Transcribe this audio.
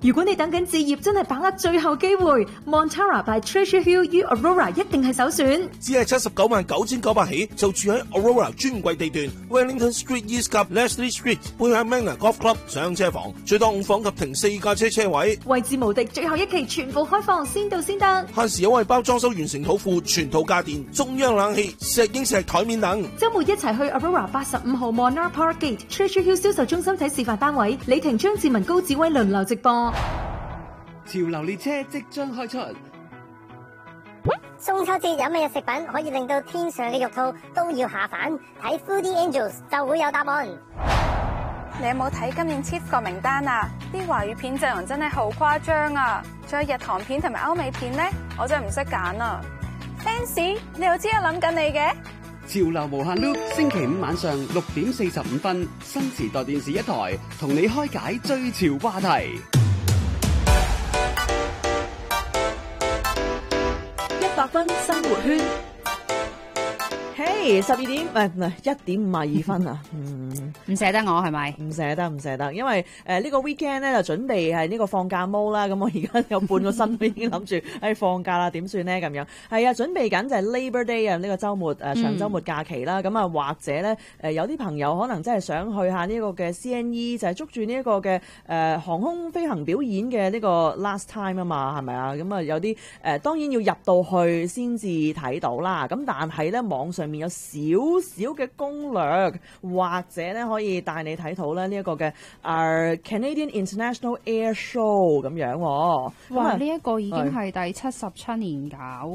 如果你等緊置業，真係把握最後機會 ，Montara by Treasure Hill U Aurora 一定係首選。 只係799900起，就住喺 Aurora 專櫃地段 Wellington Street East 及 Leslie Street， 背向 Manor Golf Club 上車房，最多5房及停4架車位， 位置無敵，最後一期全部開放，先到先得。 限時優惠包裝修完成土庫、全套家電、中央冷氣、石英石台面等。 週末一齊去 Aurora 85號 Monarch Park Gate Treasure Hill 銷售中心睇示範單位，李婷、張志文、高志威輪流直播。 潮流列車即將開出， 中秋節有咩食品可以令到天上嘅肉兔都要下凡？睇 Foodie Angels 就會有答案。 你有冇睇今年 Chief 個名單啊？啲華語片陣容真係好誇張啊！仲有日韓片同埋歐美片呢，我真係唔識揀啊 ！Fans， 你又知我諗緊你嘅？ 潮流無限 loop， 星期五晚上6點45分，新時代電視一台，同你開解最潮話題。 100分生活圈，嘿，12點唔係1點52分啊， 唔捨得我係咪？ 唔捨得，因為呢個 weekend 咧就準備係呢個放假毛啦，咁我而家有半個身都已經諗住放假啦，點算咧咁樣？係啊，準備緊就係 Labor Day 啊，呢個週末長週末假期啦，咁啊或者咧有啲朋友可能真係想去下呢個嘅 CNE， 就係捉住呢一個嘅航空飛行表演嘅呢個 last time 啊嘛，係咪啊？咁啊有啲當然要入到去先至睇到啦，咁但係咧網上面有少少嘅攻略，或者咧可以帶你睇到咧呢一個嘅Canadian International Air Show 咁樣。 哇！呢一個已經係第77年搞